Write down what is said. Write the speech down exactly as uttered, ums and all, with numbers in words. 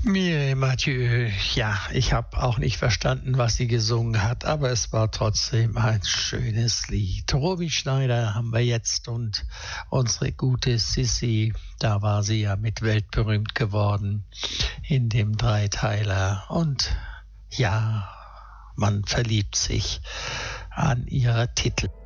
Mireille Mathieu, ja, ich habe auch nicht verstanden, was sie gesungen hat, aber es war trotzdem ein schönes Lied. Romy Schneider haben wir jetzt und unsere gute Sissi, da war sie ja mit weltberühmt geworden in dem Dreiteiler. Und ja, man verliebt sich an ihre Titel.